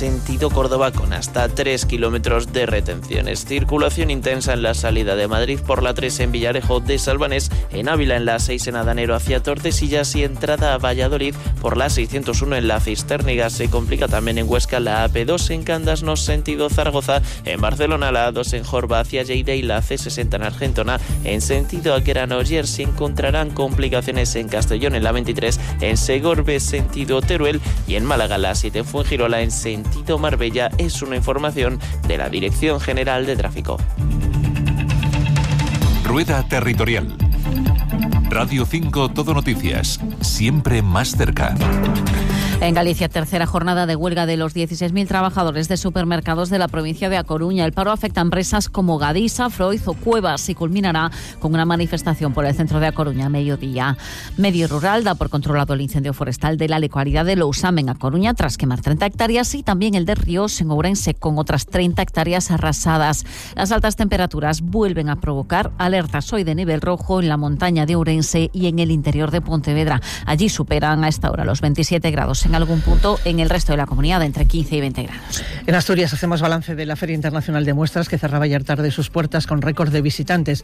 sentido Córdoba con hasta 3 kilómetros de retenciones. Circulación intensa en la salida de Madrid por la 3 en Villarejo de Salvanés, en Ávila en la 6 en Adanero hacia Tordesillas y entrada a Valladolid por la 601 en la Cisterniga. Se complica también en Huesca la AP2 en Candasnos sentido Zaragoza, en Barcelona la A2 en Jorba hacia Lleida y la C60 en Argentona en sentido Granollers. Se encontrarán complicaciones en Castellón en la 23, en Segorbe sentido Teruel y en Málaga la 7 en Fuengirola en sentido Marbella. Es una información de la Dirección General de Tráfico. Rueda Territorial. Radio 5 Todo Noticias, siempre más cerca. En Galicia, tercera jornada de huelga de los 16.000 trabajadores de supermercados de la provincia de A Coruña. El paro afecta a empresas como Gadisa, Freud o Cuevas y culminará con una manifestación por el centro de A Coruña a mediodía. Medio Rural da por controlado el incendio forestal de la localidad de Lousame en A Coruña tras quemar 30 hectáreas y también el de Ríos en Ourense con otras 30 hectáreas arrasadas. Las altas temperaturas vuelven a provocar alertas hoy de nivel rojo en la montaña de Ourense y en el interior de Pontevedra. Allí superan a esta hora los 27 grados en algún punto, en el resto de la comunidad entre 15 y 20 grados. En Asturias hacemos balance de la Feria Internacional de Muestras que cerraba ayer tarde sus puertas con récord de visitantes,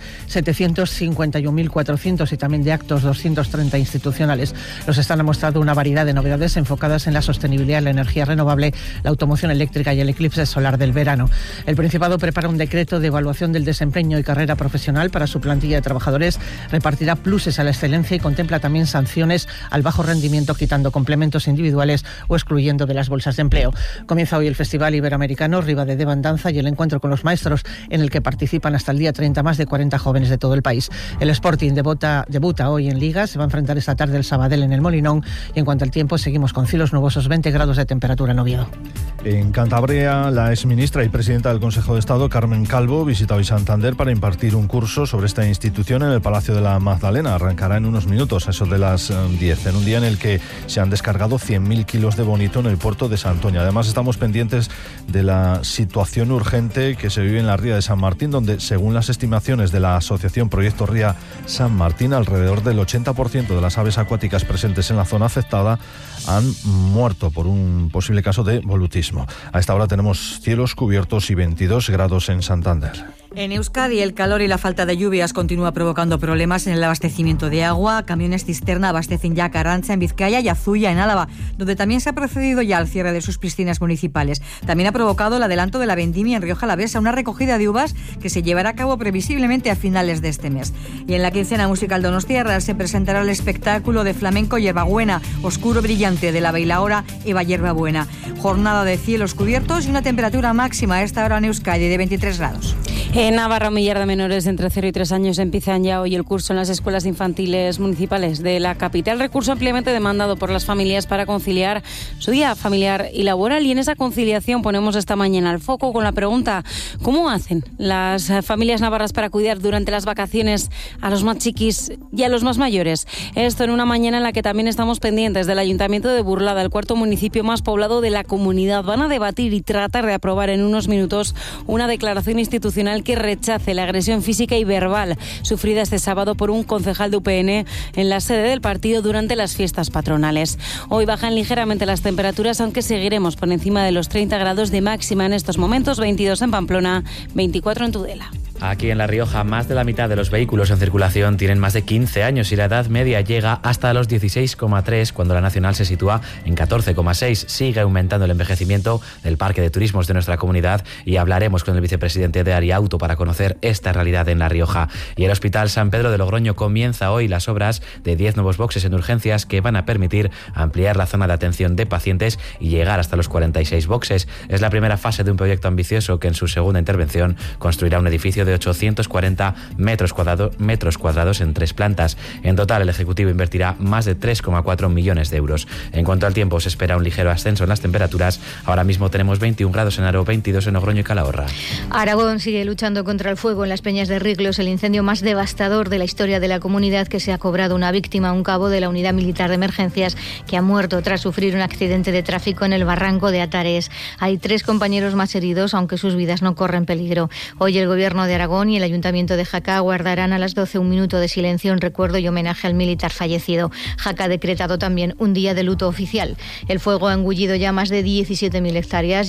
751.400 y también de actos, 230 institucionales. Los están ha mostrado una variedad de novedades enfocadas en la sostenibilidad, la energía renovable, la automoción eléctrica y el eclipse solar del verano. El Principado prepara un decreto de evaluación del desempeño y carrera profesional para su plantilla de trabajadores, repartirá pluses a la excelencia y contempla también sanciones al bajo rendimiento, quitando complementos individuales o excluyendo de las bolsas de empleo. Comienza hoy el Festival Iberoamericano Riva de Danza y el encuentro con los maestros, en el que participan hasta el día 30 más de 40 jóvenes de todo el país. El Sporting debuta hoy en Liga, se va a enfrentar esta tarde el Sabadell en el Molinón y en cuanto al tiempo seguimos con cielos nubosos, 20 grados de temperatura en Oviedo. En Cantabria, la exministra y presidenta del Consejo de Estado, Carmen Calvo, visita hoy Santander para impartir un curso sobre esta institución en el Palacio de la Magdalena. Arrancará en unos minutos, a eso de las 10, en un día en el que se han descargado 100.000 kilos de bonito en el puerto de Santoña. Además, estamos pendientes de la situación urgente que se vive en la ría de San Martín, donde, según las estimaciones de la asociación Proyecto Ría San Martín, alrededor del 80% de las aves acuáticas presentes en la zona afectada han muerto por un posible caso de volutismo. A esta hora tenemos cielos cubiertos y 22 grados en Santander. En Euskadi, el calor y la falta de lluvias continúa provocando problemas en el abastecimiento de agua. Camiones cisterna abastecen ya Carranza en Vizcaya y Azuya en Álava, donde también se ha procedido ya al cierre de sus piscinas municipales. También ha provocado el adelanto de la vendimia en Rioja Alavesa, una recogida de uvas que se llevará a cabo previsiblemente a finales de este mes. Y en la quincena musical donostiarra se presentará el espectáculo de flamenco Hierbabuena, oscuro brillante, de la bailaora Eva Hierbabuena. Jornada de cielos cubiertos y una temperatura máxima a esta hora en Euskadi de 23 grados. En Navarra, un millar de menores de entre 0 y 3 años empiezan ya hoy el curso en las escuelas infantiles municipales de la capital. Recurso ampliamente demandado por las familias para conciliar su día familiar y laboral. Y en esa conciliación ponemos esta mañana el foco con la pregunta: ¿cómo hacen las familias navarras para cuidar durante las vacaciones a los más chiquis y a los más mayores? Esto en una mañana en la que también estamos pendientes del Ayuntamiento de Burlada, el cuarto municipio más poblado de la comunidad. Van a debatir y tratar de aprobar en unos minutos una declaración institucional que rechace la agresión física y verbal sufrida este sábado por un concejal de UPN en la sede del partido durante las fiestas patronales. Hoy bajan ligeramente las temperaturas, aunque seguiremos por encima de los 30 grados de máxima en estos momentos, 22 en Pamplona, 24 en Tudela. Aquí en La Rioja, más de la mitad de los vehículos en circulación tienen más de 15 años y la edad media llega hasta los 16,3, cuando la nacional se sitúa en 14,6. Sigue aumentando el envejecimiento del parque de turismos de nuestra comunidad y hablaremos con el vicepresidente de Ariauto para conocer esta realidad en La Rioja. Y el Hospital San Pedro de Logroño comienza hoy las obras de 10 nuevos boxes en urgencias que van a permitir ampliar la zona de atención de pacientes y llegar hasta los 46 boxes. Es la primera fase de un proyecto ambicioso que en su segunda intervención construirá un edificio de 840 metros cuadrados en 3 plantas. En total, el Ejecutivo invertirá más de 3,4 millones de euros. En cuanto al tiempo, se espera un ligero ascenso en las temperaturas. Ahora mismo tenemos 21 grados en Aro, 22 en Logroño y Calahorra. Aragón sigue luchando contra el fuego en las Peñas de Riglos, el incendio más devastador de la historia de la comunidad, que se ha cobrado una víctima, un cabo de la Unidad Militar de Emergencias, que ha muerto tras sufrir un accidente de tráfico en el barranco de Atares. Hay 3 compañeros más heridos, aunque sus vidas no corren peligro. Hoy el Gobierno de Aragón y el Ayuntamiento de Jaca guardarán a las 12 un minuto de silencio en recuerdo y homenaje al militar fallecido. Jaca ha decretado también un día de luto oficial. El fuego ha engullido ya más de 17.000 hectáreas